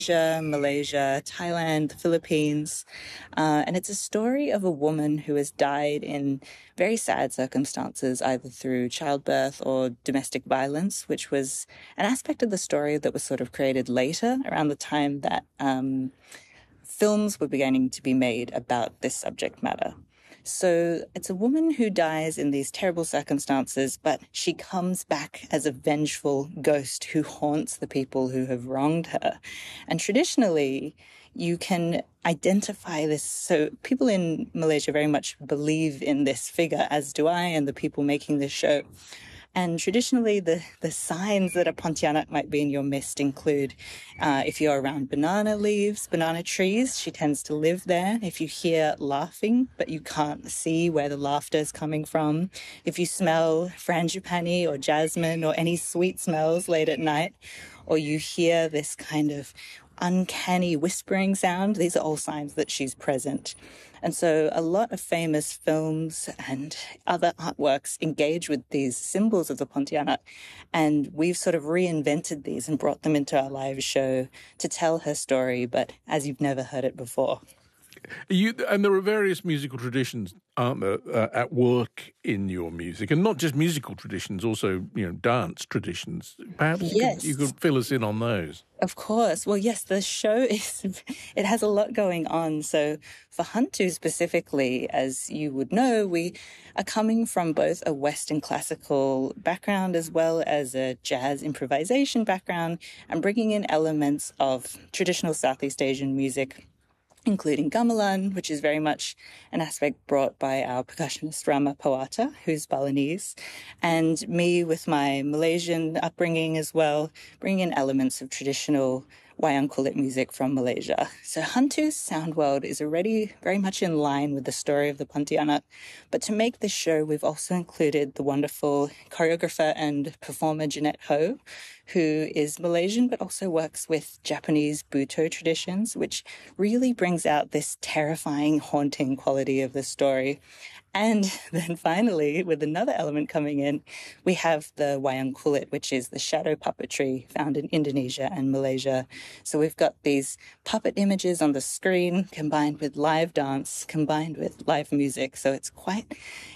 Malaysia, Thailand, the Philippines. And it's a story of a woman who has died in very sad circumstances, either through childbirth or domestic violence, which was an aspect of the story that was sort of created later around the time that films were beginning to be made about this subject matter. So it's a woman who dies in these terrible circumstances, but she comes back as a vengeful ghost who haunts the people who have wronged her. And traditionally, you can identify this. So people in Malaysia very much believe in this figure, as do I and the people making this show. And traditionally, the signs that a Pontianak might be in your midst include if you're around banana leaves, banana trees, she tends to live there. If you hear laughing, but you can't see where the laughter is coming from. If you smell frangipani or jasmine or any sweet smells late at night, or you hear this kind of uncanny whispering sound, these are all signs that she's present. And so a lot of famous films and other artworks engage with these symbols of the Pontianak, and we've sort of reinvented these and brought them into our live show to tell her story, but as you've never heard it before. And there are various musical traditions, aren't there, at work in your music, and not just musical traditions, also dance traditions. Perhaps you could fill us in on those. Of course. Well, yes, the show it has a lot going on. So for Hantu specifically, as you would know, we are coming from both a Western classical background as well as a jazz improvisation background, and bringing in elements of traditional Southeast Asian music, including gamelan, which is very much an aspect brought by our percussionist Rama Pawata, who's Balinese, and me with my Malaysian upbringing as well, bringing in elements of traditional wayang kulit music from Malaysia. So Hantu's sound world is already very much in line with the story of the Pontianak, but to make this show, we've also included the wonderful choreographer and performer Jeanette Ho, who is Malaysian but also works with Japanese Butoh traditions, which really brings out this terrifying, haunting quality of the story. And then finally, with another element coming in, we have the wayang kulit, which is the shadow puppetry found in Indonesia and Malaysia. So we've got these puppet images on the screen combined with live dance, combined with live music. So it's quite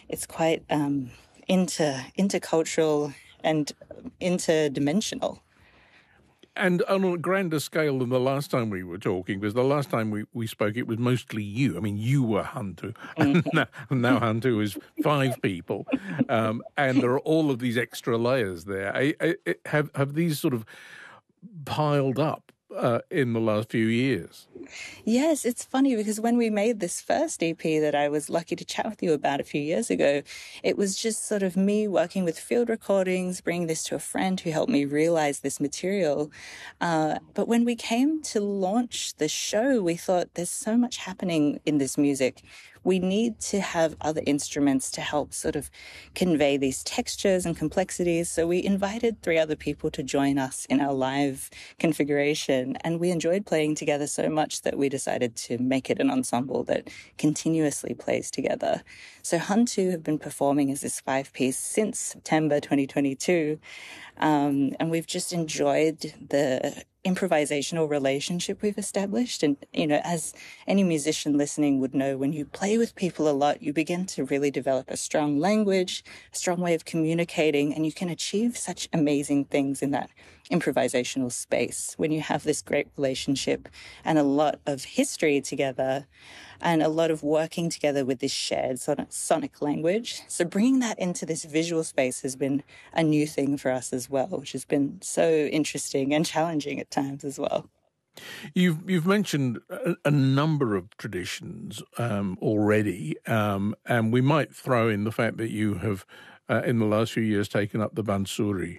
intercultural and interdimensional. And on a grander scale than the last time we were talking, because the last time we spoke, it was mostly you. I mean, you were Hantu, and now Hantu is 5 people, and there are all of these extra layers there. Have these sort of piled up in the last few years? Yes, it's funny because when we made this first EP that I was lucky to chat with you about a few years ago, it was just sort of me working with field recordings, bringing this to a friend who helped me realize this material. But when we came to launch the show, we thought there's so much happening in this music. We need to have other instruments to help sort of convey these textures and complexities. So we invited 3 other people to join us in our live configuration, and we enjoyed playing together so much that we decided to make it an ensemble that continuously plays together. So Hantu have been performing as this 5-piece since September 2022, and we've just enjoyed the improvisational relationship we've established. And, as any musician listening would know, when you play with people a lot, you begin to really develop a strong language, a strong way of communicating, and you can achieve such amazing things in that improvisational space when you have this great relationship and a lot of history together and a lot of working together with this shared sonic language. So bringing that into this visual space has been a new thing for us as well, which has been so interesting and challenging at times as well. You've mentioned a number of traditions already, and we might throw in the fact that you have, in the last few years, taken up the bansuri,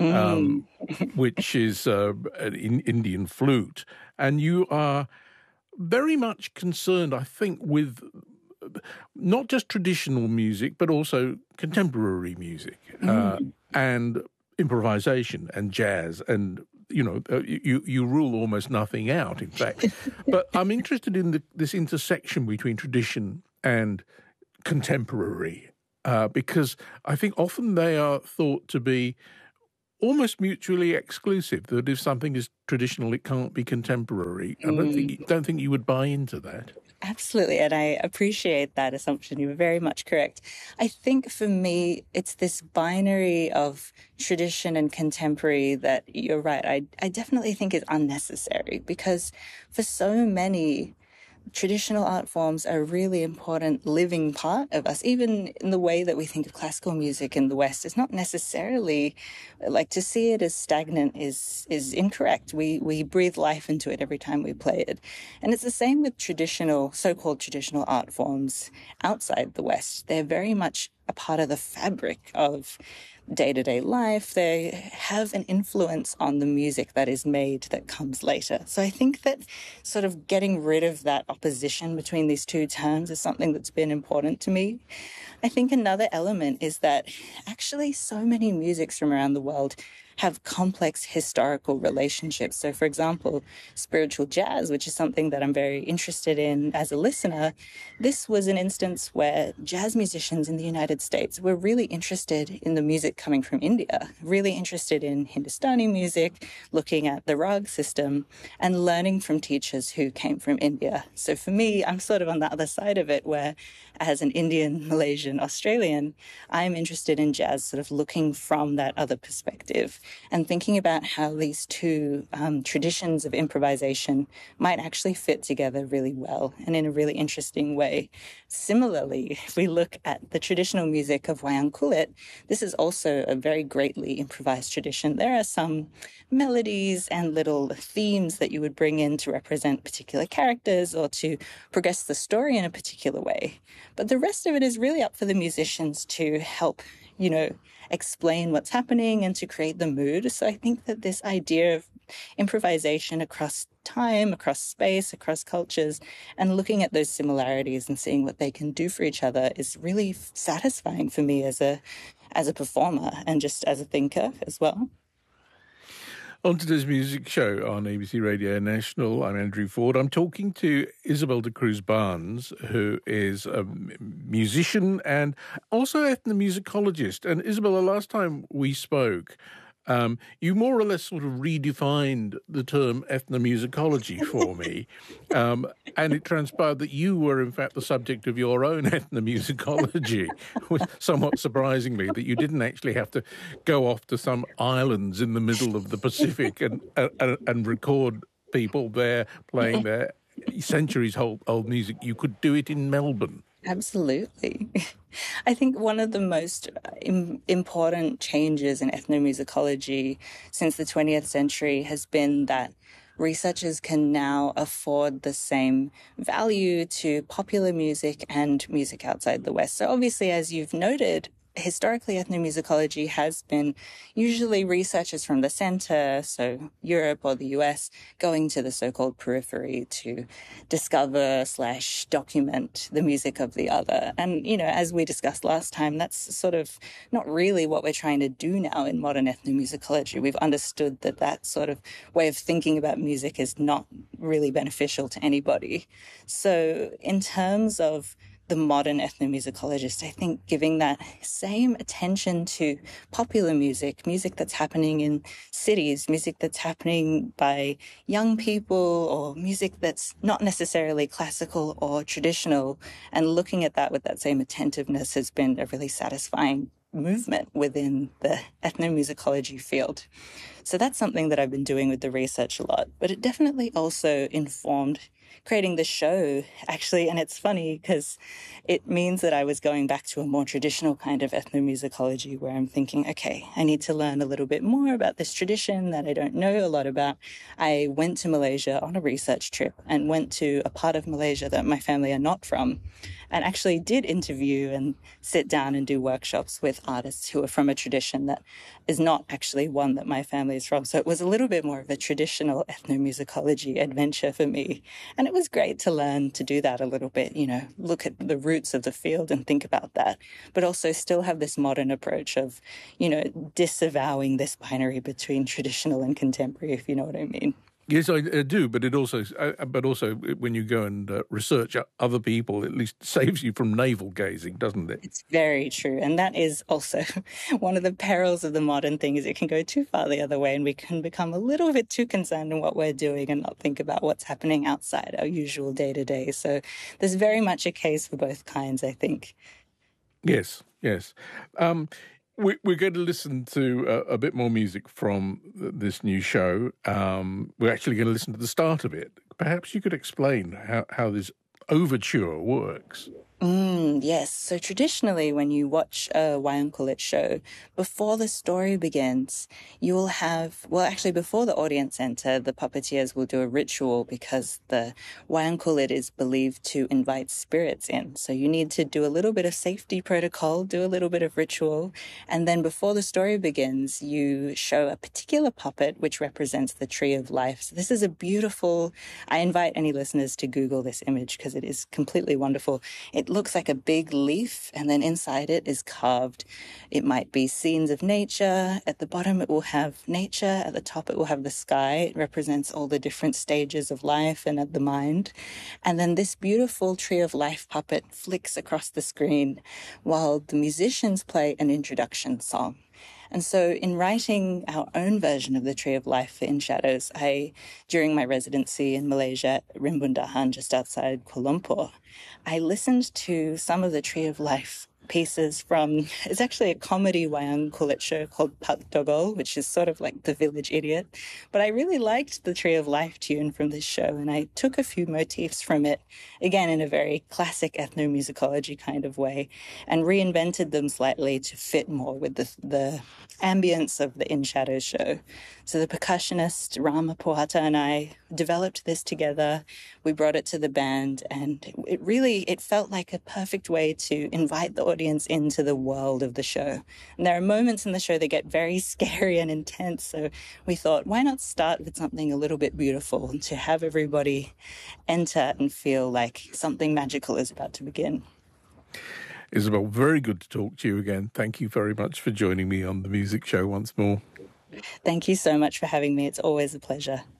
which is an Indian flute, and you are very much concerned, I think, with not just traditional music, but also contemporary music and improvisation and jazz and you rule almost nothing out, in fact. But I'm interested in this intersection between tradition and contemporary, because I think often they are thought to be almost mutually exclusive, that if something is traditional, it can't be contemporary. I don't think you would buy into that. Absolutely, and I appreciate that assumption. You're very much correct. I think for me, it's this binary of tradition and contemporary that you're right. I definitely think is unnecessary because for so many, traditional art forms are a really important living part of us, even in the way that we think of classical music in the West. It's not necessarily like to see it as stagnant is incorrect. We breathe life into it every time we play it. And it's the same with traditional, so-called traditional art forms outside the West. They're very much a part of the fabric of day-to-day life. They have an influence on the music that is made that comes later. So I think that sort of getting rid of that opposition between these two terms is something that's been important to me. I think another element is that actually so many musics from around the world have complex historical relationships. So, for example, spiritual jazz, which is something that I'm very interested in as a listener, this was an instance where jazz musicians in the United States were really interested in the music coming from India, really interested in Hindustani music, looking at the rag system, and learning from teachers who came from India. So for me, I'm sort of on the other side of it, where as an Indian, Malaysian, Australian, I'm interested in jazz, sort of looking from that other perspective and thinking about how these two traditions of improvisation might actually fit together really well and in a really interesting way. Similarly, if we look at the traditional music of Wayang Kulit, this is also a very greatly improvised tradition. There are some melodies and little themes that you would bring in to represent particular characters or to progress the story in a particular way. But the rest of it is really up for the musicians to help, explain what's happening and to create the mood. So I think that this idea of improvisation across time, across space, across cultures, and looking at those similarities and seeing what they can do for each other is really satisfying for me as a performer and just as a thinker as well. On today's music show on ABC Radio National, I'm Andrew Ford. I'm talking to Isabel de Cruz Barnes, who is a musician and also ethnomusicologist. And Isabel, the last time we spoke, you more or less sort of redefined the term ethnomusicology for me. And it transpired that you were, in fact, the subject of your own ethnomusicology, somewhat surprisingly, that you didn't actually have to go off to some islands in the middle of the Pacific and record people there playing their centuries-old music. You could do it in Melbourne. Absolutely. I think one of the most important changes in ethnomusicology since the 20th century has been that researchers can now afford the same value to popular music and music outside the West. So obviously, as you've noted, historically, ethnomusicology has been usually researchers from the center, so Europe or the US, going to the so-called periphery to discover/document the music of the other. And, as we discussed last time, that's sort of not really what we're trying to do now in modern ethnomusicology. We've understood that that sort of way of thinking about music is not really beneficial to anybody. So in terms of the modern ethnomusicologist, I think giving that same attention to popular music, music that's happening in cities, music that's happening by young people, or music that's not necessarily classical or traditional, and looking at that with that same attentiveness has been a really satisfying movement within the ethnomusicology field. So that's something that I've been doing with the research a lot, but it definitely also informed creating the show, actually. And it's funny because it means that I was going back to a more traditional kind of ethnomusicology where I'm thinking, okay, I need to learn a little bit more about this tradition that I don't know a lot about. I went to Malaysia on a research trip and went to a part of Malaysia that my family are not from, and actually did interview and sit down and do workshops with artists who are from a tradition that is not actually one that my family is from. So it was a little bit more of a traditional ethnomusicology adventure for me. And it was great to learn to do that a little bit, look at the roots of the field and think about that, but also still have this modern approach of, disavowing this binary between traditional and contemporary, if you know what I mean. Yes, I do, but also when you go and research other people, at least saves you from navel gazing, doesn't it? It's very true. And that is also one of the perils of the modern thing is it can go too far the other way and we can become a little bit too concerned in what we're doing and not think about what's happening outside our usual day to day. So there's very much a case for both kinds, I think. Yes, yes. We're going to listen to a bit more music from this new show. We're actually going to listen to the start of it. Perhaps you could explain how this overture works. Yes. So traditionally, when you watch a Wayang show, before the story begins, you will have, well, actually, before the audience enter, the puppeteers will do a ritual because the Wayang is believed to invite spirits in. So you need to do a little bit of safety protocol, do a little bit of ritual. And then before the story begins, you show a particular puppet which represents the tree of life. So this is a beautiful, I invite any listeners to Google this image because it is completely wonderful. It looks like a big leaf, and then inside it is carved. It might be scenes of nature. At the bottom, it will have nature. At the top, it will have the sky. It represents all the different stages of life and the mind. And then this beautiful tree of life puppet flicks across the screen while the musicians play an introduction song. And so in writing our own version of the Tree of Life for In Shadows, during my residency in Malaysia at Rimbundahan, just outside Kuala Lumpur, I listened to some of the Tree of Life pieces from, it's actually a comedy wayang kulit show called Pak Dogol, which is sort of like The Village Idiot. But I really liked the Tree of Life tune from this show, and I took a few motifs from it, again in a very classic ethnomusicology kind of way, and reinvented them slightly to fit more with the ambience of the In Shadows show. So the percussionist Rama Puhata and I developed this together. We brought it to the band, and it felt like a perfect way to invite the audience into the world of the show. And there are moments in the show that get very scary and intense, so we thought, why not start with something a little bit beautiful to have everybody enter and feel like something magical is about to begin. Isabel, very good to talk to you again. Thank you very much for joining me on the music show once more. Thank you so much for having me. It's always a pleasure.